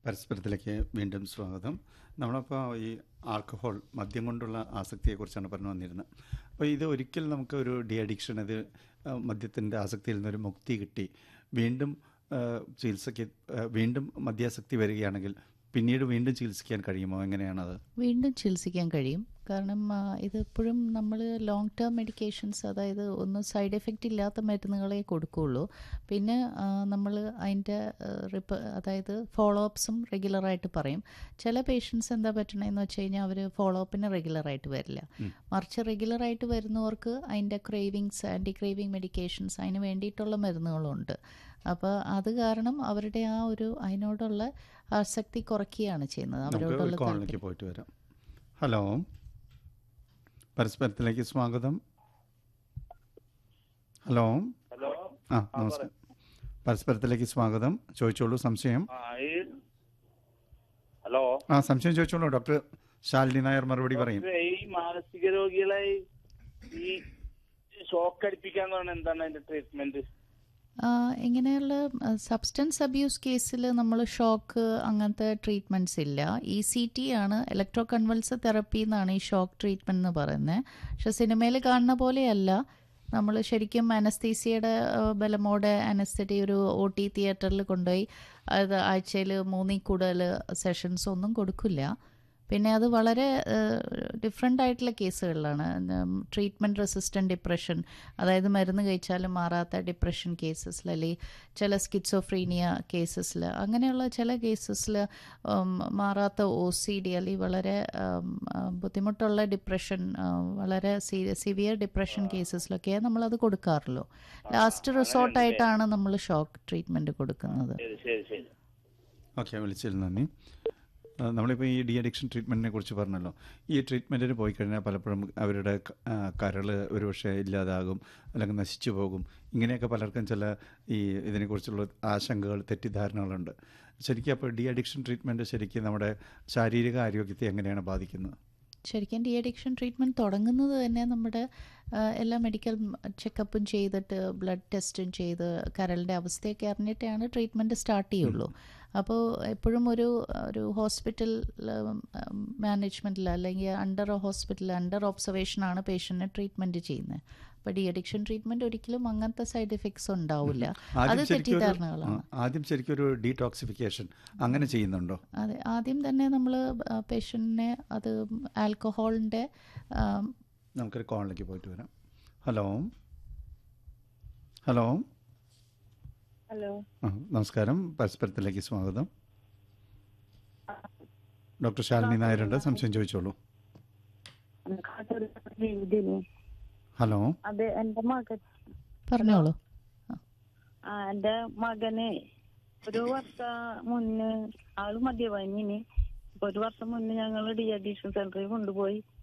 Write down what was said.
പരസ്പരത്തിലേക്ക് വീണ്ടും സ്വാഗതം. നമ്മളപ്പോൾ ഈ ആൽക്കഹോൾ മദ്യം കൊണ്ടുള്ള ആസക്തിയെക്കുറിച്ചാണ് പറഞ്ഞു വന്നിരുന്നത്. അപ്പോൾ ഇത് ഒരിക്കൽ നമുക്ക് ഒരു ഡി അഡിക്ഷൻ, ഇത് മദ്യത്തിൻ്റെ ആസക്തിയിൽ നിന്നൊരു മുക്തി കിട്ടി വീണ്ടും ചികിത്സയ്ക്ക് വീണ്ടും മദ്യാസക്തി വരികയാണെങ്കിൽ പിന്നീട് വീണ്ടും ചികിത്സിക്കാൻ കഴിയുമോ? എങ്ങനെയാണത്? വീണ്ടും ചികിത്സിക്കാൻ കഴിയും. കാരണം ഇതെപ്പോഴും നമ്മൾ ലോങ് ടേം മെഡിക്കേഷൻസ്, അതായത് ഒന്നും സൈഡ് എഫക്റ്റ് ഇല്ലാത്ത മരുന്നുകളെ കൊടുക്കുകയുള്ളൂ. പിന്നെ നമ്മൾ അതിൻ്റെ അതായത് ഫോളോ അപ്സും റെഗുലറായിട്ട് പറയും. ചില പേഷ്യൻസ് എന്താ പറ്റണമെന്ന് വെച്ച് കഴിഞ്ഞാൽ അവർ ഫോളോ അപ്പിന് റെഗുലറായിട്ട് വരില്ല. മറിച്ച് റെഗുലറായിട്ട് വരുന്നവർക്ക് അതിൻ്റെ ക്രേവിങ്സ്, ആൻറ്റി ക്രേവിങ് മെഡിക്കേഷൻസ്, അതിന് വേണ്ടിയിട്ടുള്ള മരുന്നുകളുണ്ട്. അപ്പോൾ അത് കാരണം അവരുടെ ആ ഒരു അതിനോടുള്ള ആസക്തി കുറയ്ക്കുകയാണ് ചെയ്യുന്നത്. അവരോടുള്ള കോളിലേക്ക് പോയിട്ട് വരാം. ഹലോ, പരസ്പരത്തിലേക്ക് സ്വാഗതം. ഹലോ. നമസ്കാരം. പരസ്പരത്തിലേക്ക് സ്വാഗതം. ചോദിച്ചോളൂ സംശയം. ഹലോ. സംശയം ചോദിച്ചോളൂ. ഡോക്ടർ ശാലിനി നായർ മറുപടി പറയും. ഈ മാനസിക രോഗികളെ ഈ ഷോക്ക് അടിപ്പിക്കാൻ എന്താണ് അതിന്റെ ട്രീറ്റ്മെന്റ്? ഇങ്ങനെയുള്ള സബ്സ്റ്റൻസ് അബ്യൂസ് കേസിൽ നമ്മൾ ഷോക്ക് അങ്ങനത്തെ ട്രീറ്റ്മെൻറ്റ്സ് ഇല്ല. ECT ആണ്, ഇലക്ട്രോ കൺവൾസീവ് തെറപ്പി എന്നാണ് ഈ ഷോക്ക് ട്രീറ്റ്മെൻറ്റ് എന്ന് പറയുന്നത്. പക്ഷെ സിനിമയിൽ കാണുന്ന പോലെയല്ല. നമ്മൾ ശരിക്കും അനസ്തീസിയയുടെ ബലമോടെ അനസ്തറ്റി ഒരു OT തിയേറ്ററിൽ കൊണ്ടുപോയി അത് ആഴ്ചയിൽ 3 കൂടുതൽ സെഷൻസ് ഒന്നും കൊടുക്കില്ല. പിന്നെ അത് വളരെ ഡിഫറെൻ്റ് ആയിട്ടുള്ള കേസുകളിലാണ്. ട്രീറ്റ്മെൻറ്റ് റെസിസ്റ്റൻറ്റ് ഡിപ്രഷൻ, അതായത് മരുന്ന് കഴിച്ചാലും മാറാത്ത ഡിപ്രഷൻ കേസസിൽ, അല്ലെങ്കിൽ ചില സ്കിറ്റ്സോഫ്രീനിയ കേസസിൽ, അങ്ങനെയുള്ള ചില കേസസിൽ മാറാത്ത OCD, അല്ലെങ്കിൽ വളരെ ബുദ്ധിമുട്ടുള്ള ഡിപ്രഷൻ, വളരെ സിവിയർ ഡിപ്രഷൻ കേസസിലൊക്കെ നമ്മളത് കൊടുക്കാറുള്ളൂ. ലാസ്റ്റ് റിസോർട്ടായിട്ടാണ് നമ്മൾ ഷോക്ക് ട്രീറ്റ്മെൻറ്റ് കൊടുക്കുന്നത്. ഓക്കെ, വിളിച്ചതിൽ നന്ദി. നമ്മളിപ്പോൾ ഈ ഡി അഡിക്ഷൻ ട്രീറ്റ്മെൻറ്റിനെ കുറിച്ച് പറഞ്ഞല്ലോ. ഈ ട്രീറ്റ്മെൻറ്റിന് പോയി കഴിഞ്ഞാൽ പലപ്പോഴും അവരുടെ കരൾ ഒരുപക്ഷെ ഇല്ലാതാകും, അല്ലെങ്കിൽ നശിച്ചു പോകും. ഇങ്ങനെയൊക്കെ പലർക്കും ചില ഈ ഇതിനെക്കുറിച്ചുള്ള ആശങ്കകൾ, തെറ്റിദ്ധാരണകളുണ്ട്. ശരിക്കും അപ്പോൾ ഡി അഡിക്ഷൻ ട്രീറ്റ്മെൻറ്റ് ശരിക്കും നമ്മുടെ ശാരീരിക ആരോഗ്യത്തെ എങ്ങനെയാണ് ബാധിക്കുന്നത്? ശരിക്കും ഡി അഡിക്ഷൻ ട്രീറ്റ്മെൻറ്റ് തുടങ്ങുന്നത് തന്നെ നമ്മുടെ എല്ലാ മെഡിക്കൽ ചെക്കപ്പും ചെയ്തിട്ട്, ബ്ലഡ് ടെസ്റ്റും ചെയ്ത്, കരളിൻ്റെ അവസ്ഥയൊക്കെ അറിഞ്ഞിട്ടാണ് ട്രീറ്റ്മെൻറ്റ് സ്റ്റാർട്ട് ചെയ്യുള്ളൂ. അപ്പോൾ എപ്പോഴും ഒരു ഹോസ്പിറ്റൽ മാനേജ്മെൻറ്റിൽ, അല്ലെങ്കിൽ അണ്ടർ ഒബ്സർവേഷനാണ് പേഷ്യൻറ്റിനെ ട്രീറ്റ്മെൻറ്റ് ചെയ്യുന്നത്. അപ്പോൾ ഡി അഡിക്ഷൻ ട്രീറ്റ്മെൻറ്റ് ഒരിക്കലും അങ്ങനത്തെ സൈഡ് എഫക്ട്സ് ഉണ്ടാവില്ല. അത് തെറ്റിദ്ധാരണകളാണ്. ആദ്യം ശരിക്കും ഒരു ഡീടോക്സിഫിക്കേഷൻ അങ്ങനെ ചെയ്യുന്നുണ്ടോ? അതെ, ആദ്യം തന്നെ നമ്മൾ പേഷ്യൻറ്റിനെ അത് ആൽക്കഹോളിൻ്റെ നമുക്കൊരു കോളിലേക്ക് പോയിട്ട് വരാം. ഹലോ. ഹലോ. ഹലോ, നമസ്കാരം. പരസ്പരത്തിലേക്ക് സ്വാഗതം. ഡോക്ടർ ശാലിനി നായരുണ്ട്. സംശയം ചോദിച്ചോളൂ. ഹലോ. അതെ, എന്റെ മകൻ പറഞ്ഞോളൂ. എന്റെ മകന് ഒരു വർഷം മുന്നേ ആള് മദ്യപാനിന്. 1 വർഷം മുന്നേ ഞങ്ങൾ ഡി അഡിക്ഷൻ സെന്ററിൽ കൊണ്ടുപോയി